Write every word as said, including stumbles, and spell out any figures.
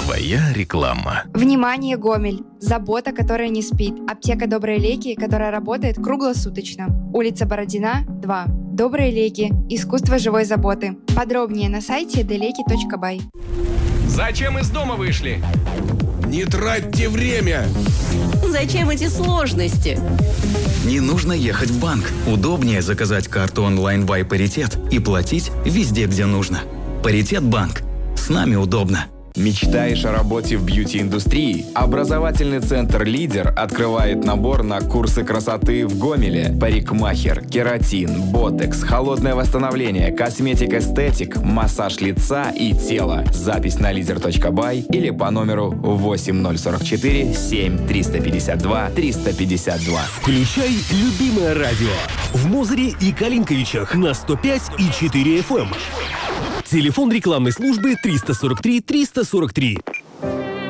Твоя реклама. Внимание, Гомель! Забота, которая не спит. Аптека «Добрые леки», которая работает круглосуточно. Улица Бородина, два. «Добрые леки. Искусство живой заботы». Подробнее на сайте делеки точка бай. Зачем из дома вышли? Не тратьте время! Зачем эти сложности? Не нужно ехать в банк. Удобнее заказать карту онлайн-Вай Паритет и платить везде, где нужно. Паритет банк. С нами удобно. Мечтаешь о работе в бьюти-индустрии? Образовательный центр «Лидер» открывает набор на курсы красоты в Гомеле. Парикмахер, кератин, ботекс, холодное восстановление, косметик-эстетик, массаж лица и тела. Запись на лидер точка бай или по номеру восемь ноль сорок четыре семь триста пятьдесят два триста пятьдесят два. Включай любимое радио в Мозыре и Калинковичах на сто пять и четыре эф эм. Телефон рекламной службы триста сорок три триста сорок три.